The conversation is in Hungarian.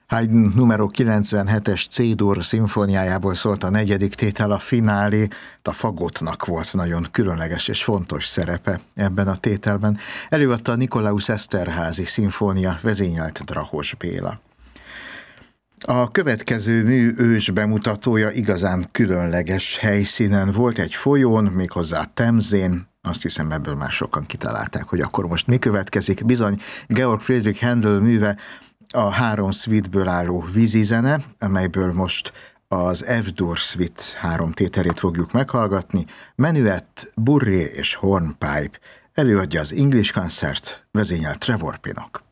Haydn numero 97-es C-dur szimfóniájából szólt a negyedik tétel, a finálé. A fagotnak volt nagyon különleges és fontos szerepe ebben a tételben. Előadta a Nikolaus Eszterházy szimfónia, vezényelt Drahos Béla. A következő mű ős bemutatója igazán különleges helyszínen volt, egy folyón, méghozzá Temzén. Azt hiszem, ebből már sokan kitalálták, hogy akkor most mi következik. Bizony, Georg Friedrich Händel műve, a 3 szvítből álló vízizene, amelyből most az F-dur szvít 3 tételét fogjuk meghallgatni. Menuett, burré és hornpipe. Előadja az English Concert, vezényel Trevor Pinnock.